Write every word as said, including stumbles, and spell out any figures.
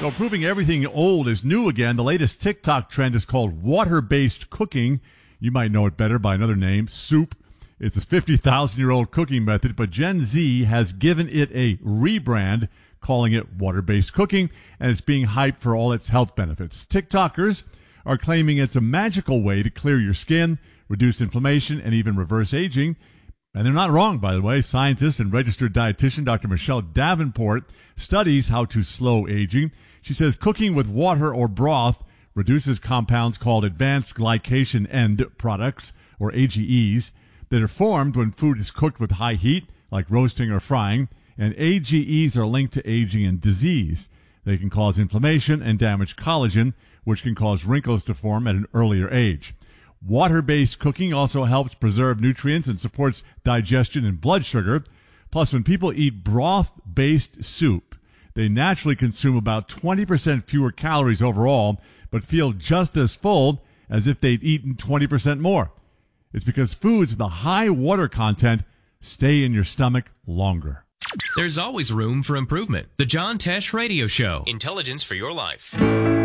So proving everything old is new again, the latest TikTok trend is called water-based cooking. You might know it better by another name, soup. It's a fifty thousand year old cooking method, but Gen Z has given it a rebrand, calling it water-based cooking, and it's being hyped for all its health benefits. TikTokers are claiming it's a magical way to clear your skin, reduce inflammation, and even reverse aging. And they're not wrong, by the way. Scientist and registered dietitian Doctor Michelle Davenport studies how to slow aging. She says cooking with water or broth reduces compounds called advanced glycation end products, or A G Es, that are formed when food is cooked with high heat, like roasting or frying, and A G Es are linked to aging and disease. They can cause inflammation and damage collagen, which can cause wrinkles to form at an earlier age. Water-based cooking also helps preserve nutrients and supports digestion and blood sugar. Plus, when people eat broth-based soup, they naturally consume about twenty percent fewer calories overall, but feel just as full as if they'd eaten twenty percent more. It's because foods with a high water content stay in your stomach longer. There's always room for improvement. The John Tesh Radio Show. Intelligence for your life.